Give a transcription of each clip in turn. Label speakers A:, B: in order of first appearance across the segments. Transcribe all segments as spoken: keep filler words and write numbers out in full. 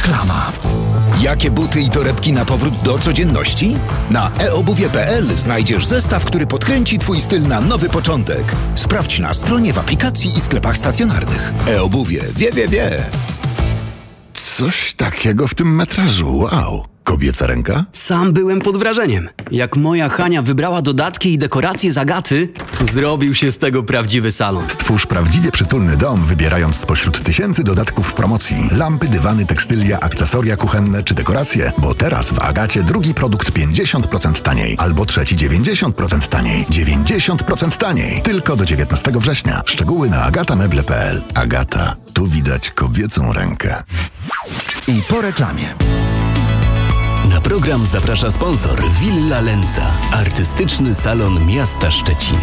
A: Reklama. Jakie buty i torebki na powrót do codzienności? Na e obuwie kropka pe el znajdziesz zestaw, który podkręci Twój styl na nowy początek. Sprawdź na stronie, w aplikacji i sklepach stacjonarnych. E-obuwie. Wie, wie, wie.
B: Coś takiego w tym metrażu. Wow. Kobieca ręka?
C: Sam byłem pod wrażeniem. Jak moja Hania wybrała dodatki i dekoracje z Agaty, zrobił się z tego prawdziwy salon.
B: Stwórz prawdziwie przytulny dom, wybierając spośród tysięcy dodatków w promocji. Lampy, dywany, tekstylia, akcesoria kuchenne czy dekoracje. Bo teraz w Agacie drugi produkt pięćdziesiąt procent taniej. Albo trzeci dziewięćdziesiąt procent taniej. dziewięćdziesiąt procent taniej. Tylko do dziewiętnastego września. Szczegóły na agatameble kropka pe el. Agata. Tu widać kobiecą rękę.
A: I po reklamie.
D: Na program zaprasza sponsor Villa Lenza, artystyczny salon miasta Szczecin.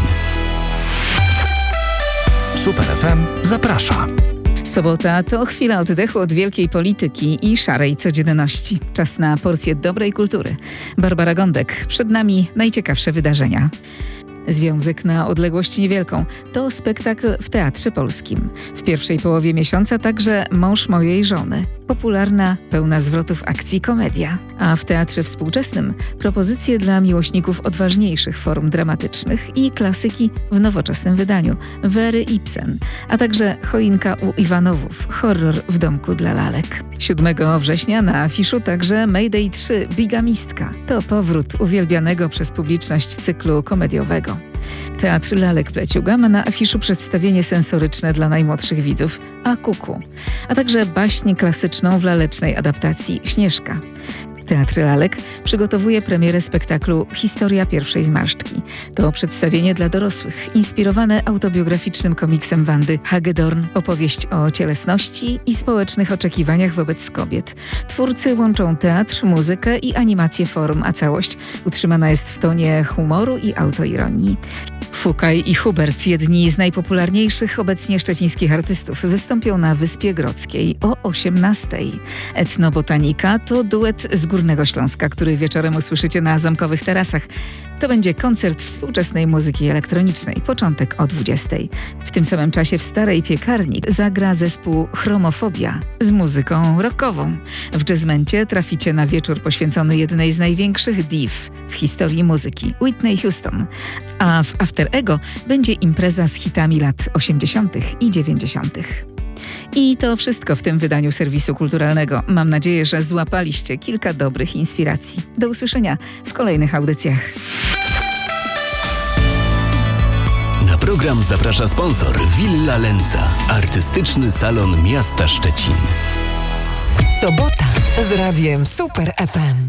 A: Super F M zaprasza.
E: Sobota to chwila oddechu od wielkiej polityki i szarej codzienności. Czas na porcję dobrej kultury. Barbara Gądek, przed nami najciekawsze wydarzenia. Związek na odległość niewielką to spektakl w Teatrze Polskim. W pierwszej połowie miesiąca także Mąż mojej żony. Popularna, pełna zwrotów akcji komedia. A w Teatrze Współczesnym propozycje dla miłośników odważniejszych form dramatycznych i klasyki w nowoczesnym wydaniu Wery Ibsen, a także Choinka u Iwanowów, horror w domku dla lalek. siódmego września na afiszu także Mayday trzy, Bigamistka. To powrót uwielbianego przez publiczność cyklu komediowego. Teatr Lalek Pleciuga ma na afiszu przedstawienie sensoryczne dla najmłodszych widzów A Kuku, a także baśń klasyczną w lalecznej adaptacji Śnieżka. Teatr Lalek przygotowuje premierę spektaklu Historia pierwszej zmarszczki. To przedstawienie dla dorosłych, inspirowane autobiograficznym komiksem Wandy Hagedorn, opowieść o cielesności i społecznych oczekiwaniach wobec kobiet. Twórcy łączą teatr, muzykę i animację form, a całość utrzymana jest w tonie humoru i autoironii. Fukaj i Hubert, jedni z najpopularniejszych obecnie szczecińskich artystów, wystąpią na Wyspie Grodzkiej o osiemnastej. Etnobotanika to duet z Górnego Śląska, który wieczorem usłyszycie na zamkowych tarasach. To będzie koncert współczesnej muzyki elektronicznej, początek o dwudziestej. W tym samym czasie w Starej Piekarni zagra zespół Chromofobia z muzyką rockową. W jazzmencie traficie na wieczór poświęcony jednej z największych div w historii muzyki, Whitney Houston. A w After Ego będzie impreza z hitami lat osiemdziesiątych i dziewięćdziesiątych. I to wszystko w tym wydaniu serwisu kulturalnego. Mam nadzieję, że złapaliście kilka dobrych inspiracji. Do usłyszenia w kolejnych audycjach.
D: Na program zaprasza sponsor Villa Lenza, artystyczny salon miasta Szczecin.
F: Sobota z radiem Super F M.